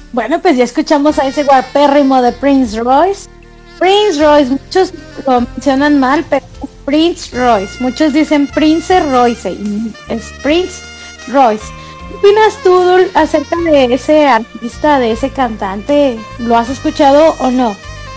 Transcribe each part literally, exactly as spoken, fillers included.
Bueno, pues ya escuchamos a ese guapérrimo de Prince Royce. Prince Royce, muchos lo mencionan mal, pero es Prince Royce. Muchos dicen Prince Royce, y es Prince Royce. ¿Qué opinas tú, Dul, acerca de ese artista, de ese cantante? ¿Lo has escuchado o no?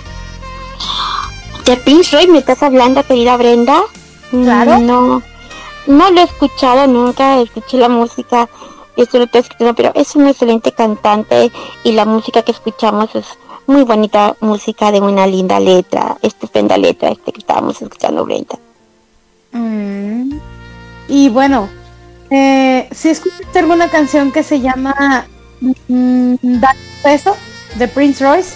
¿De Prince Royce me estás hablando, querida Brenda? Claro. No, no lo he escuchado nunca, escuché la música, esto lo estoy escuchando, pero es un excelente cantante y la música que escuchamos es muy bonita música de una linda letra, estupenda letra este que estábamos escuchando, Brenda. Mm. Y bueno, eh, si escuchaste alguna canción que se llama mm, Dale un beso de Prince Royce.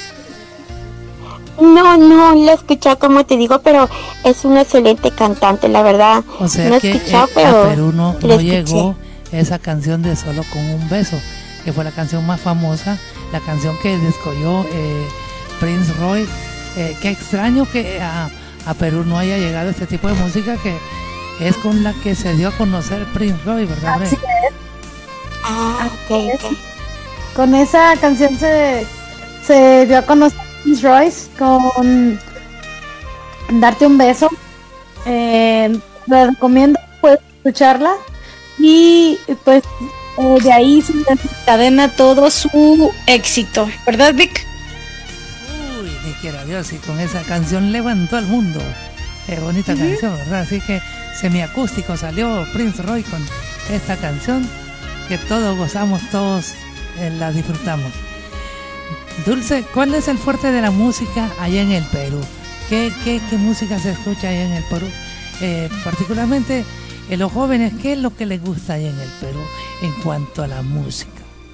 No, no lo he escuchado, como te digo, pero es un excelente cantante, la verdad. O sea no he que escuchado, eh, pero a Perú no, lo no escuché. llegó esa canción de Solo con un beso, que fue la canción más famosa, la canción que descolló eh, Prince Royce. Eh, qué extraño que a, a Perú no haya llegado este tipo de música, que es con la que se dio a conocer Prince Royce, ¿verdad, Bre? Así es. Ah, ok, ok. Con esa canción se, se dio a conocer Prince Royce con Darte un beso. Eh, le recomiendo, puedes escucharla. Y pues eh, de ahí se desencadena todo su éxito, ¿verdad, Vic? Uy, ni quiera Dios, y con esa canción levantó al mundo. Qué bonita uh-huh. canción, ¿verdad? Así que semiacústico salió Prince Royce con esta canción que todos gozamos, todos eh, la disfrutamos. Dulce, ¿cuál es el fuerte de la música allá en el Perú? ¿Qué, qué, qué música se escucha allá en el Perú? Eh, particularmente en los jóvenes, ¿qué es lo que les gusta allá en el Perú en cuanto a la música?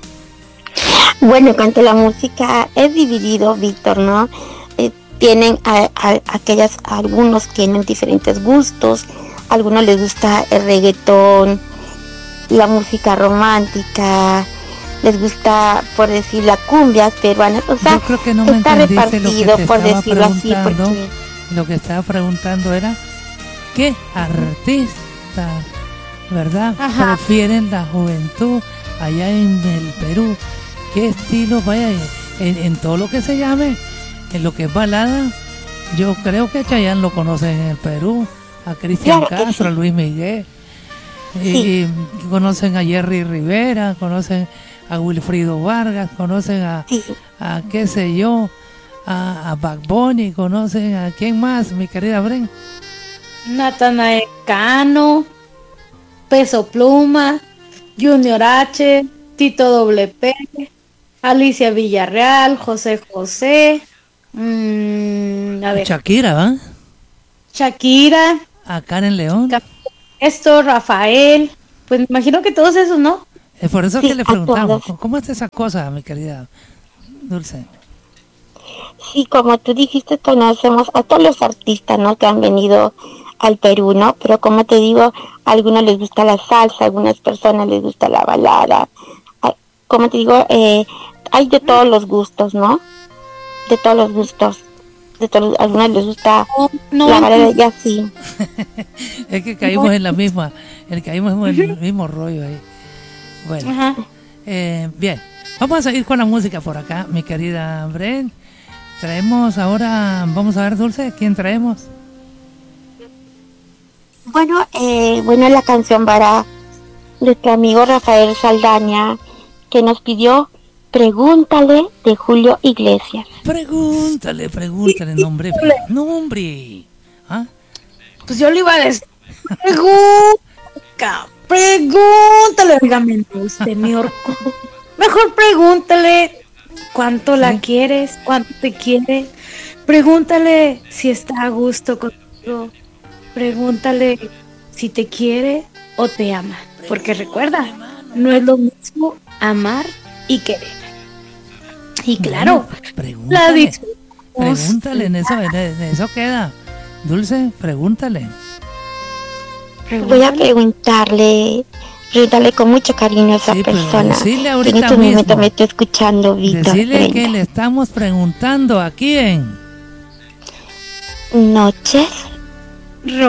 Bueno, en cuanto a la música es dividido, Víctor, ¿no? Eh, tienen a, a, aquellas, algunos tienen diferentes gustos, a algunos les gusta el reggaetón, la música romántica, les gusta, por decir, la cumbia peruana, o sea, yo creo que no me está repartido, por decirlo así, porque lo que estaba preguntando era ¿qué artista, verdad, Ajá. prefieren la juventud allá en el Perú? ¿Qué estilo vaya en, en todo lo que se llame, en lo que es balada? Yo creo que Chayanne lo conocen en el Perú, a Cristian claro Castro, sí. a Luis Miguel, sí. y, y conocen a Jerry Rivera, conocen a Wilfrido Vargas, conocen a, sí. a qué sé yo, a, a Bad Bunny, conocen a quién más, mi querida Bren. Natanael Cano, Peso Pluma, Junior H, Tito Doble P, Alicia Villarreal, José José, mmm, a ver. Shakira, ¿va? Shakira, a Karen León, esto, Rafael, pues me imagino que todos esos, ¿no? Es por eso sí, que le preguntamos, ¿cómo es esa cosa, mi querida Dulce? Sí, como tú dijiste, conocemos a todos los artistas, ¿no? Que han venido al Perú, ¿no? Pero como te digo, a algunos les gusta la salsa, a algunas personas les gusta la balada. Como te digo, eh, hay de todos los gustos, ¿no? De todos los gustos. De todos, a algunos les gusta no, no, la balada y así. Es que caímos no. en la misma, el caímos en el mismo rollo ahí. Bueno, eh, bien, vamos a seguir con la música por acá, mi querida Bren. Traemos ahora, vamos a ver, Dulce, ¿quién traemos? Bueno, eh, bueno, la canción para nuestro amigo Rafael Saldaña, que nos pidió Pregúntale, de Julio Iglesias. Pregúntale, pregúntale, nombre, nombre. ¿Ah? Pues yo le iba a decir, pregunta, pregúntale, dígame usted, mi orco. Mejor pregúntale cuánto ¿Sí? la quieres, cuánto te quiere. Pregúntale si está a gusto contigo. Pregúntale si te quiere o te ama. Porque recuerda, no es lo mismo amar y querer. Y claro, bueno, pregúntale, pregúntale, en eso, en eso queda. Dulce, pregúntale. Voy a preguntarle, preguntarle con mucho cariño a esa sí, persona. Decirle ahorita en este mismo, momento me estoy escuchando, Víctor. Decirle Brenda. que le estamos preguntando a quién. Noches